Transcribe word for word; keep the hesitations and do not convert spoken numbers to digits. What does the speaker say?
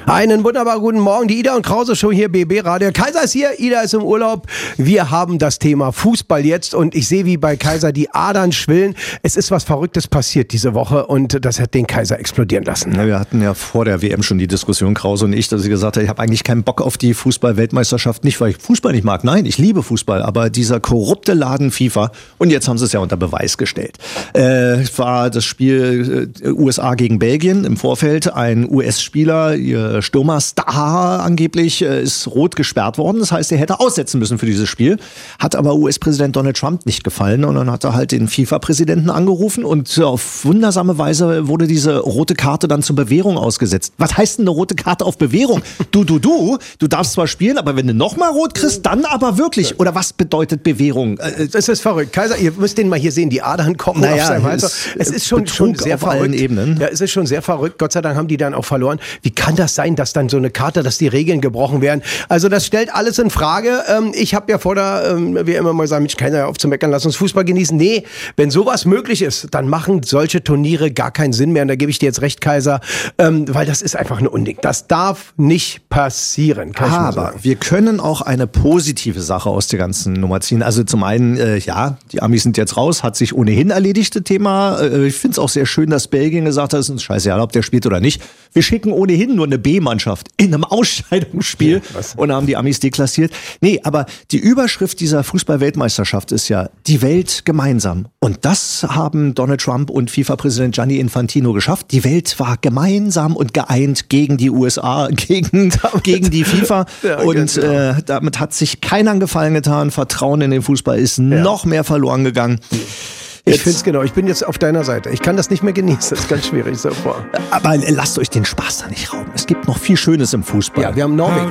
Einen wunderbar guten Morgen, die Ida und Krause Show hier, B B Radio. Kaiser ist hier, Ida ist im Urlaub. Wir haben das Thema Fußball jetzt und ich sehe, wie bei Kaiser die Adern schwillen. Es ist was Verrücktes passiert diese Woche und das hat den Kaiser explodieren lassen. Ja, wir hatten ja vor der W M schon die Diskussion, Krause und ich, dass ich gesagt habe, ich habe eigentlich keinen Bock auf die Fußball-Weltmeisterschaft. Nicht, weil ich Fußball nicht mag. Nein, ich liebe Fußball, aber dieser korrupte Laden FIFA. Und jetzt haben sie es ja unter Beweis gestellt. Äh, war das Spiel äh, U S A gegen Belgien im Vorfeld. Ein U S-Spieler, ihr Stürmer Star angeblich, äh, ist rot gesperrt worden. Das heißt, er hätte aussetzen müssen für dieses Spiel. Hat aber U S-Präsident Donald Trump nicht gefallen. Und dann hat er halt den FIFA-Präsidenten angerufen und auf wundersame Weise wurde diese rote Karte dann zur Bewährung ausgesetzt. Was heißt denn eine rote Karte auf Bewährung? Du, du, du, du darfst zwar spielen, aber wenn du nochmal rot kriegst, dann aber wirklich. Oder was bedeutet Bewährung? Es ist verrückt. Kaiser, ihr müsst den mal hier sehen, die Adern kochen naja, auf seinem Hals. Es, es ist schon, schon sehr auf verrückt. Allen Ebenen. Ja, es ist schon sehr verrückt. Gott sei Dank haben die dann auch verloren. Wie kann das sein, dass dann so eine Karte, dass die Regeln gebrochen werden? Also das stellt alles in Frage. Ich habe ja vor der, wie immer mal sagen, Mensch, keiner ja auf zu meckern, lass uns Fußball genießen. Nee, wenn sowas möglich ist, dann machen solche Turniere gar keinen Sinn mehr. Und da gebe ich dir jetzt recht, Kaiser, weil das ist einfach ein Unding. Das darf nicht passieren, kann ich nur sagen. Aber wir können auch eine positive Sache aus der ganzen Nummer ziehen. Also zum einen, äh, ja, die Amis sind jetzt raus, hat sich ohnehin erledigt, das Thema. Äh, ich finde es auch sehr schön, dass Belgien gesagt hat, es ist uns scheißegal, ob der spielt oder nicht. Wir schicken ohnehin nur eine B-Mannschaft in einem Ausscheidungsspiel ja, und haben die Amis deklassiert. Nee, aber die Überschrift dieser Fußball-Weltmeisterschaft ist ja die Welt gemeinsam. Und das haben Donald Trump und FIFA-Präsident Gianni Infantino geschafft. Die Welt war gemeinsam und geeint gegen die U S A, gegen, gegen die FIFA. Ja, und genau. äh, damit hat sich keiner einen Gefallen getan. Vertrauen in den Fußball ist ja. noch mehr verloren gegangen. Ich finde es genau, ich bin jetzt auf deiner Seite. Ich kann das nicht mehr genießen, das ist ganz schwierig so vor. Aber lasst euch den Spaß da nicht rauben. Es gibt noch viel Schönes im Fußball. Ja, wir haben Norwegen.